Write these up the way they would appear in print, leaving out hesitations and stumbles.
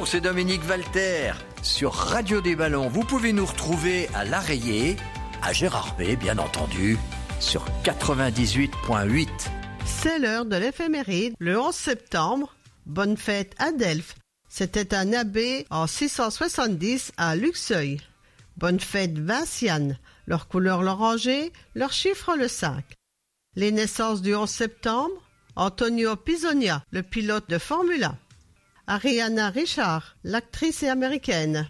Bonjour, c'est Dominique Walter. Sur Radio des Ballons, vous pouvez nous retrouver à l'Arrayé, à Gérardmer, bien entendu, sur 98.8. C'est l'heure de l'éphéméride, le 11 septembre. Bonne fête à Delphes. C'était un abbé en 670 à Luxeuil. Bonne fête Vinciane. Leur couleur l'oranger, leur chiffre le 5. Les naissances du 11 septembre. Antonio Pisonia, le pilote de Formule 1. Ariana Richard, l'actrice américaine.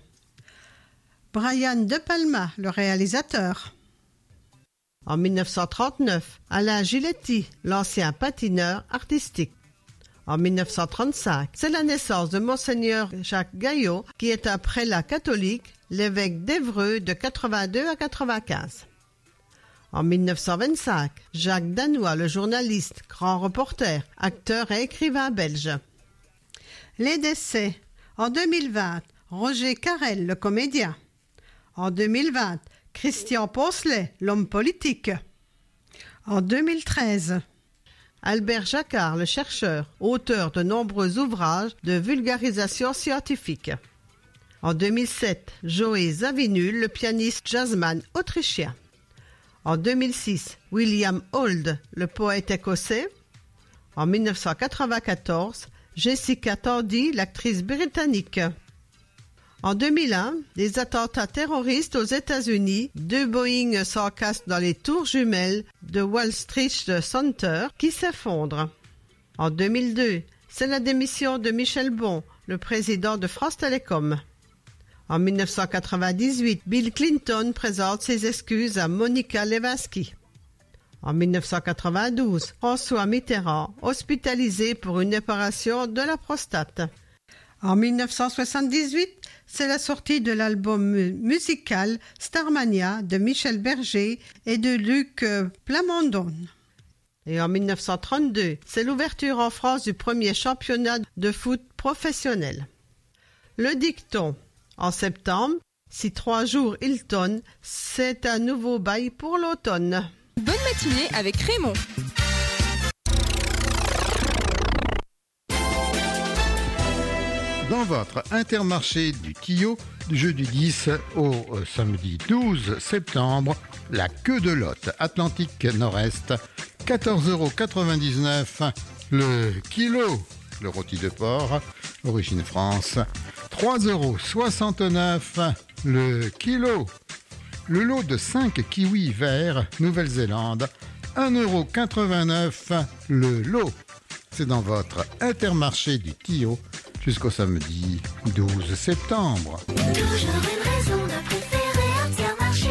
Brian De Palma, le réalisateur. En 1939, Alain Giletti, l'ancien patineur artistique. En 1935, c'est la naissance de Monseigneur Jacques Gaillot, qui est un prélat catholique, l'évêque d'Évreux de 82 à 95. En 1925, Jacques Danois, le journaliste, grand reporter, acteur et écrivain belge. Les décès. En 2020, Roger Carrel, le comédien. En 2020, Christian Poncelet, l'homme politique. En 2013, Albert Jacquard, le chercheur, auteur de nombreux ouvrages de vulgarisation scientifique. En 2007, Joe Zawinul, le pianiste jazzman autrichien. En 2006, William Auld, le poète écossais. En 1994, Jessica Tandy, l'actrice britannique. En 2001, des attentats terroristes aux États-Unis, 2 Boeing s'encassent dans les tours jumelles de Wall Street Center qui s'effondrent. En 2002, c'est la démission de Michel Bon, le président de France Télécom. En 1998, Bill Clinton présente ses excuses à Monica Lewinsky. En 1992, François Mitterrand, hospitalisé pour une opération de la prostate. En 1978, c'est la sortie de l'album musical Starmania de Michel Berger et de Luc Plamondon. Et en 1932, c'est l'ouverture en France du premier championnat de foot professionnel. Le dicton. En septembre, si 3 jours il tonne, c'est un nouveau bail pour l'automne. Bonne matinée avec Raymond. Dans votre Intermarché du Tillot, du jeudi 10 au samedi 12 septembre, la queue de Lot Atlantique Nord-Est, 14,99 € le kilo. Le rôti de porc, origine France, 3,69 € le kilo. Le lot de 5 kiwis verts, Nouvelle-Zélande, 1,89 € le lot. C'est dans votre Intermarché du Tillot jusqu'au samedi 12 septembre. Toujours une raison de préférer Intermarché.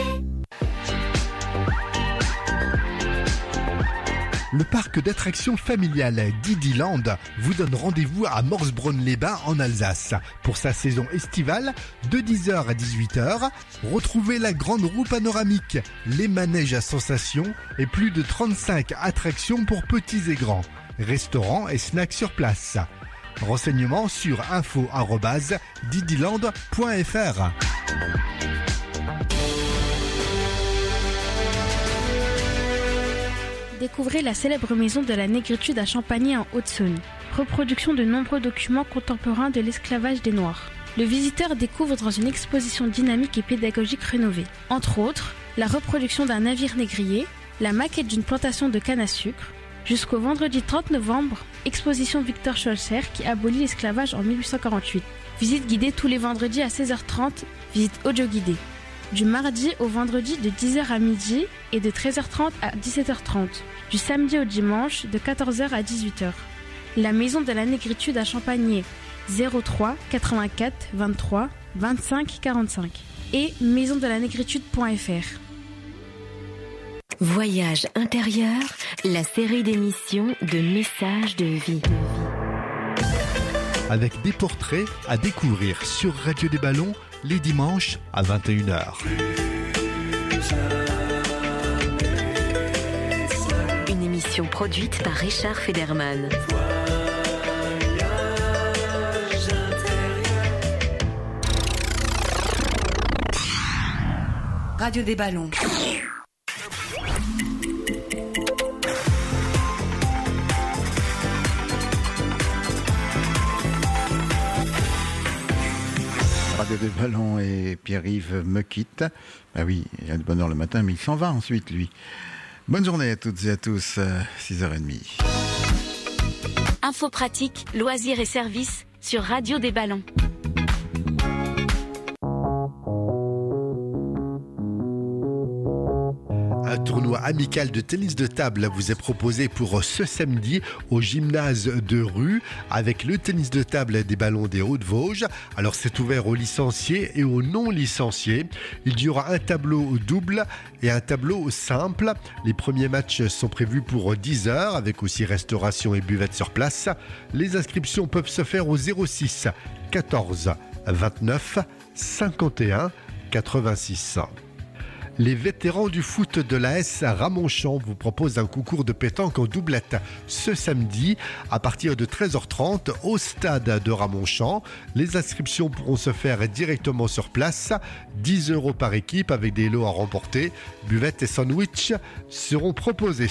Le parc d'attractions familial Didiland vous donne rendez-vous à Morsbronn-les-Bains en Alsace. Pour sa saison estivale, de 10h à 18h, retrouvez la grande roue panoramique, les manèges à sensations et plus de 35 attractions pour petits et grands. Restaurants et snacks sur place. Renseignements sur info@didiland.fr. Découvrez la célèbre maison de la négritude à Champagny en Haute-Saône. Reproduction de nombreux documents contemporains de l'esclavage des Noirs. Le visiteur découvre dans une exposition dynamique et pédagogique rénovée. Entre autres, la reproduction d'un navire négrier, la maquette d'une plantation de canne à sucre. Jusqu'au vendredi 30 novembre, exposition Victor Scholzer qui abolit l'esclavage en 1848. Visite guidée tous les vendredis à 16h30, visite audio guidée. Du mardi au vendredi de 10h à midi et de 13h30 à 17h30. Du samedi au dimanche de 14h à 18h. La maison de la négritude à Champagny, 03 84 23 25 45 et maisondelanégritude.fr. Voyage intérieur, la série d'émissions de messages de vie. Avec des portraits à découvrir sur Radio des Ballons les dimanches à 21h. Une émission produite par Richard Federman. Radio des Ballons. Radio des Ballons et Pierre-Yves me quitte. Bah oui, il a de bonne heure le matin, mais il s'en va ensuite, lui. Bonne journée à toutes et à tous, 6h30. Infos pratiques, loisirs et services sur Radio des Ballons. Un tournoi amical de tennis de table vous est proposé pour ce samedi au gymnase de Rue avec le tennis de table des Ballons des Hauts-de-Vosges. Alors c'est ouvert aux licenciés et aux non-licenciés. Il y aura un tableau double et un tableau simple. Les premiers matchs sont prévus pour 10h avec aussi restauration et buvette sur place. Les inscriptions peuvent se faire au 06 14 29 51 86. Les vétérans du foot de l'AS Ramonchamp vous proposent un concours de pétanque en doublette ce samedi à partir de 13h30 au stade de Ramonchamp. Les inscriptions pourront se faire directement sur place. 10 € par équipe avec des lots à remporter. Buvettes et sandwich seront proposés.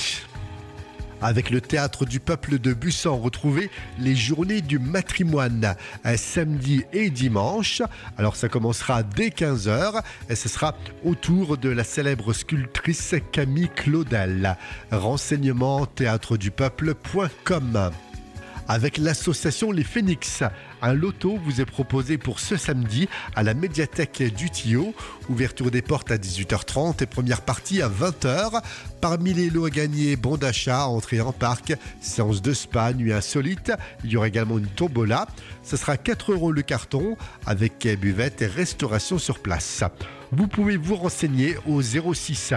Avec le Théâtre du Peuple de Bussan, retrouvez les journées du matrimoine, samedi et dimanche. Alors ça commencera dès 15h et ce sera autour de la célèbre sculptrice Camille Claudel. Renseignements théâtredupeuple.com. Avec l'association Les Phénix, un loto vous est proposé pour ce samedi à la médiathèque du Tillot. Ouverture des portes à 18h30 et première partie à 20h. Parmi les lots à gagner, bon d'achat, entrée en parc, séance de spa, nuit insolite. Il y aura également une tombola. Ce sera 4 € le carton avec buvette et restauration sur place. Vous pouvez vous renseigner au 06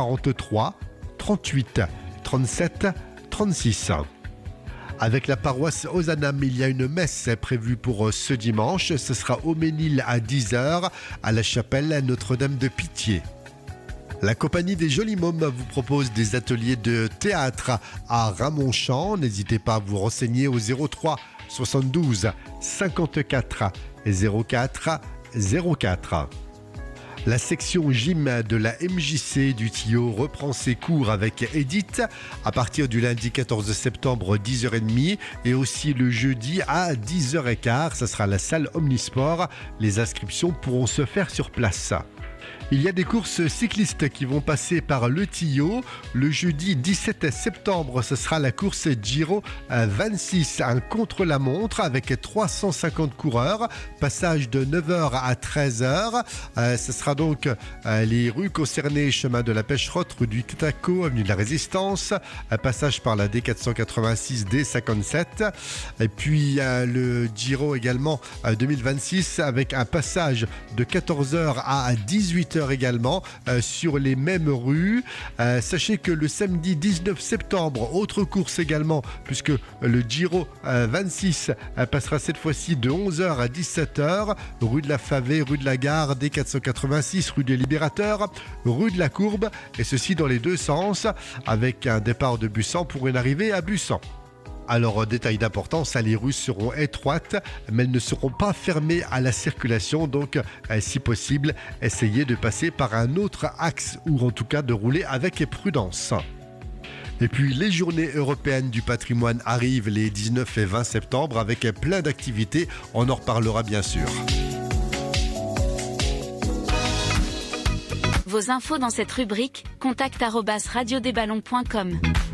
43 38 37 36. Avec la paroisse Ozanam, il y a une messe prévue pour ce dimanche. Ce sera au Ménil à 10h à la chapelle Notre-Dame de Pitié. La compagnie des Jolis Mômes vous propose des ateliers de théâtre à Ramonchamp. N'hésitez pas à vous renseigner au 03 72 54 04 04. La section gym de la MJC du Tillot reprend ses cours avec Edith à partir du lundi 14 septembre 10h30 et aussi le jeudi à 10h15. Ça sera la salle Omnisport. Les inscriptions pourront se faire sur place. Il y a des courses cyclistes qui vont passer par le Tillot. Le jeudi 17 septembre, ce sera la course Giro 26, un contre-la-montre avec 350 coureurs. Passage de 9h à 13h. Ce sera donc les rues concernées, chemin de la Pêcherotte, rue du Taco, avenue de la Résistance. Un passage par la D486, D57. Et puis le Giro également 2026 avec un passage de 14h à 18h également sur les mêmes rues. Sachez que le samedi 19 septembre, autre course également, puisque le Giro 26 passera cette fois-ci de 11h à 17h, rue de la Favée, rue de la Gare, D486, rue des Libérateurs, rue de la Courbe, et ceci dans les deux sens, avec un départ de Bussan pour une arrivée à Bussan. Alors, détail d'importance, les rues seront étroites, mais elles ne seront pas fermées à la circulation. Donc, si possible, essayez de passer par un autre axe ou en tout cas de rouler avec prudence. Et puis, les journées européennes du patrimoine arrivent les 19 et 20 septembre avec plein d'activités. On en reparlera bien sûr. Vos infos dans cette rubrique, contact@radiodesballons.com.